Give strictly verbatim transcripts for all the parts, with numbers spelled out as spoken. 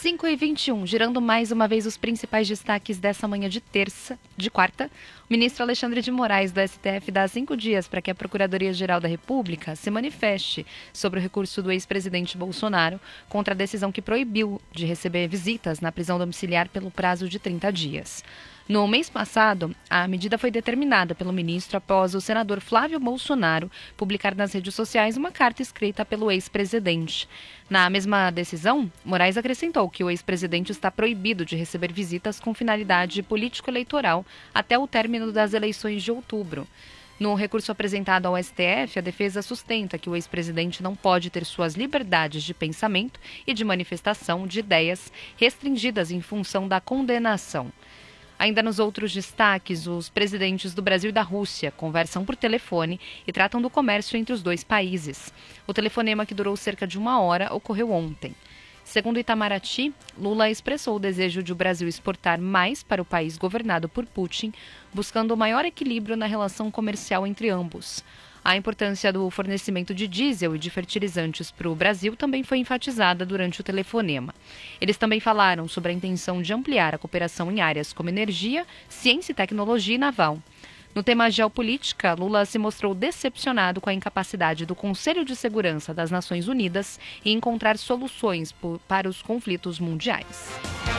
cinco e vinte e um, girando mais uma vez os principais destaques dessa manhã de terça, de quarta. O ministro Alexandre de Moraes, do S T F, dá cinco dias para que a Procuradoria-Geral da República se manifeste sobre o recurso do ex-presidente Bolsonaro contra a decisão que proibiu de receber visitas na prisão domiciliar pelo prazo de trinta dias. No mês passado, a medida foi determinada pelo ministro após o senador Flávio Bolsonaro publicar nas redes sociais uma carta escrita pelo ex-presidente. Na mesma decisão, Moraes acrescentou que o ex-presidente está proibido de receber visitas com finalidade político-eleitoral até o término das eleições de outubro. No recurso apresentado ao S T F, a defesa sustenta que o ex-presidente não pode ter suas liberdades de pensamento e de manifestação de ideias restringidas em função da condenação. Ainda nos outros destaques, os presidentes do Brasil e da Rússia conversam por telefone e tratam do comércio entre os dois países. O telefonema, que durou cerca de uma hora, ocorreu ontem. Segundo Itamaraty, Lula expressou o desejo de o Brasil exportar mais para o país governado por Putin, buscando o maior equilíbrio na relação comercial entre ambos. A importância do fornecimento de diesel e de fertilizantes para o Brasil também foi enfatizada durante o telefonema. Eles também falaram sobre a intenção de ampliar a cooperação em áreas como energia, ciência e tecnologia e naval. No tema geopolítica, Lula se mostrou decepcionado com a incapacidade do Conselho de Segurança das Nações Unidas em encontrar soluções para os conflitos mundiais.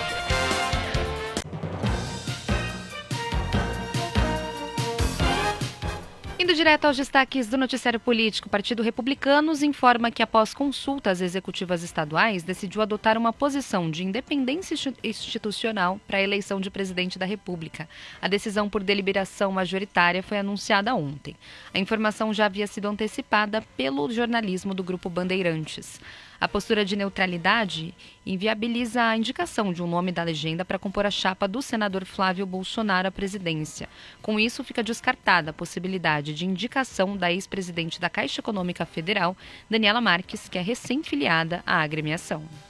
Indo direto aos destaques do noticiário político, o Partido Republicanos informa que, após consultas executivas estaduais, decidiu adotar uma posição de independência institucional para a eleição de presidente da República. A decisão por deliberação majoritária foi anunciada ontem. A informação já havia sido antecipada pelo jornalismo do Grupo Bandeirantes. A postura de neutralidade inviabiliza a indicação de um nome da legenda para compor a chapa do senador Flávio Bolsonaro à presidência. Com isso, fica descartada a possibilidade de indicação da ex-presidente da Caixa Econômica Federal, Daniela Marques, que é recém-filiada à agremiação.